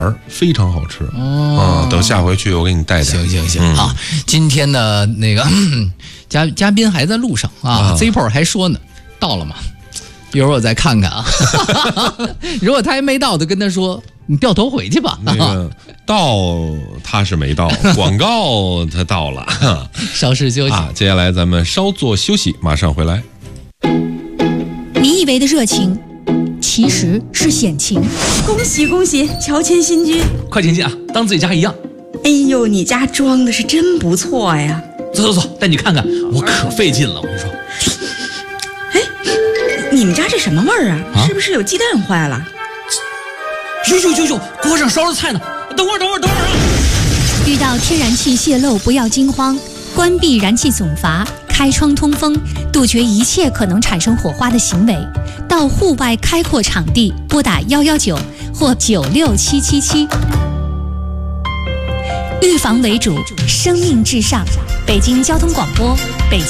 非常好吃等下回去我给你带点。 行啊！今天的那个嘉宾还在路上啊 ，Zippo 还说呢，到了吗？一会儿我再看看啊。如果他还没到的，跟他说你掉头回去吧。 那个到他是没到，广告他到了。 稍事休息接下来咱们稍作休息，马上回来。 你以为的热情，其实是险情。 恭喜恭喜，乔迁新居， 快进啊，当自己家一样。 哎呦，你家装的是真不错呀！ 走，带你看看，我可费劲了，我跟你说。 哎，你们家这什么味儿啊？是不是有鸡蛋坏了？ 呦，锅上烧着菜呢。等会儿啊！ 遇到天然气泄漏不要惊慌，关闭燃气总阀，开窗通风，杜绝一切可能产生火花的行为。到户外开阔场地拨打119或96777。预防为主，生命至上。北京交通广播，北京。